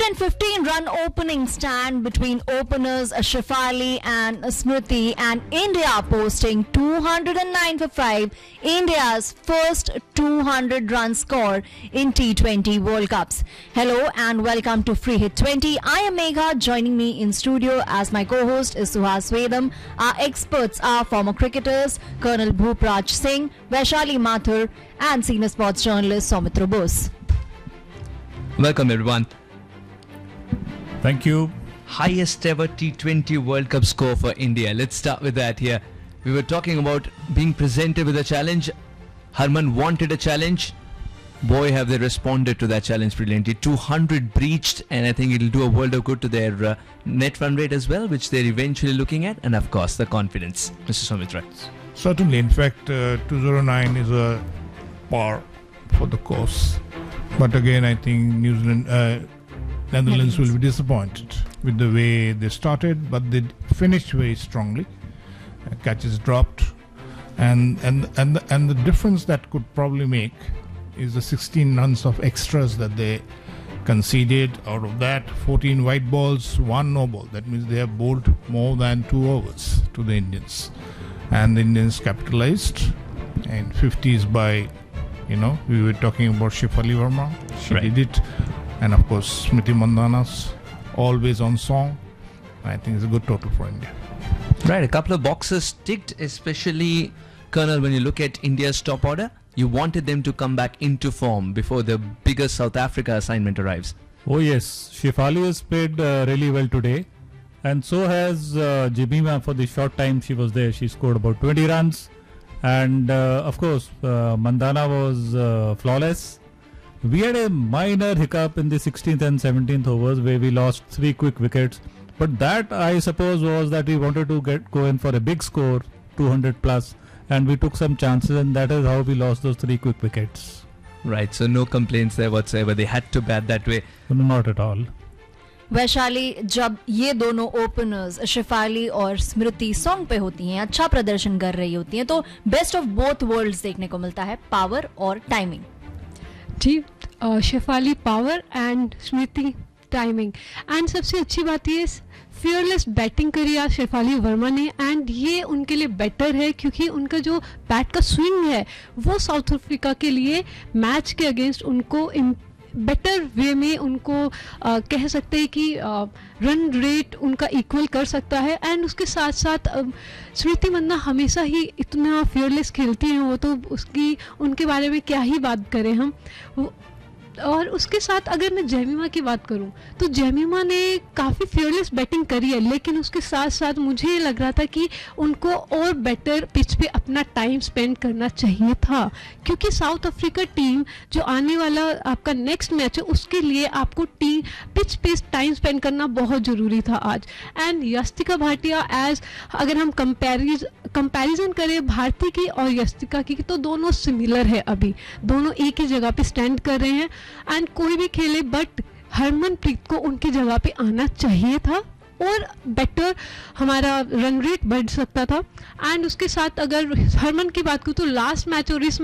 115-run opening stand between openers Shefali and Smriti, and India posting 209 for 5, India's first 200-run score in T20 World Cups. Hello and welcome to Free Hit 20. I am Megha. Joining me in studio as my co-host is Suhas Vedam. Our experts are former cricketers Colonel Bhupraj Singh, Vaishali Mathur and senior sports journalist Soumitra Bose. Welcome everyone. Thank you. Highest ever T20 World Cup score for India. Let's start with that here. We were talking about being presented with a challenge. Harman wanted a challenge. Boy, have they responded to that challenge brilliantly. 200 breached, and I think it'll do a world of good to their net run rate as well, which they're eventually looking at, and of course the confidence. Mr. Soumitra. Certainly, in fact, 209 is a par for the course. But again, I think Netherlands will be disappointed with the way they started, but they finished very strongly. Catches dropped, and the difference that could probably make is the 16 runs of extras that they conceded. Out of that, 14 white balls, 1 no ball. That means they have bowled more than 2 overs to the Indians, and the Indians capitalized. And 50s by, we were talking about Shefali Verma. She did it. And of course, Smriti Mandhana's always on song. I think it's a good total for India. Right, a couple of boxes ticked, especially, Colonel, when you look at India's top order. You wanted them to come back into form before the bigger South Africa assignment arrives. Oh yes, Shefali has played really well today. And so has Jemimah. For the short time she was there. She scored about 20 runs. And of course, Mandhana was flawless. We had a minor hiccup in the 16th and 17th overs where we lost 3 quick wickets. But that, I suppose, was that we wanted to go in for a big score, 200 plus. And we took some chances, and that is how we lost those 3 quick wickets. Right, so no complaints there whatsoever. They had to bat that way. No, not at all. Vaishali, जब ये दोनों openers Shefali और स्मृति song पे होती हैं, अच्छा प्रदर्शन कर रही होती हैं, तो बेस्ट ऑफ बोथ वर्ल्ड्स देखने को मिलता है, पावर और timing. Ji, Shefali power and Smriti timing. And सबसे अच्छी बात ये फियरलेस बैटिंग करी आज शेफाली वर्मा ने, एंड ये उनके लिए बेटर है क्योंकि उनका जो बैट का स्विंग है वो साउथ अफ्रीका के लिए मैच के अगेंस्ट उनको बेटर वे में उनको कह सकते हैं कि रन रेट उनका इक्वल कर सकता है. एंड उसके साथ साथ स्मृति मंदाना हमेशा ही इतना फियरलेस खेलती हैं, वो तो उनके बारे में क्या ही बात करें हम. और उसके साथ अगर मैं जेमिमा की बात करूं तो जेमिमा ने काफ़ी फियरलेस बैटिंग करी है, लेकिन उसके साथ साथ मुझे लग रहा था कि उनको और बेटर पिच पे अपना टाइम स्पेंड करना चाहिए था, क्योंकि साउथ अफ्रीका टीम जो आने वाला आपका नेक्स्ट मैच है उसके लिए आपको पिच पे टाइम स्पेंड करना बहुत ज़रूरी था आज. एंड यस्तिका भाटिया अगर हम कंपैरिजन करें भारती की और यस्तिका की तो दोनों सिमिलर है. अभी दोनों एक ही जगह पे स्टैंड कर रहे हैं एंड कोई भी खेले, बट हरमनप्रीत को उनकी जगह पे आना चाहिए था और बेटर हमारा रन रेट बढ़ सकता था. एंड उसके साथ अगर हरमन की बात करूँ तो लास्ट मैच और इस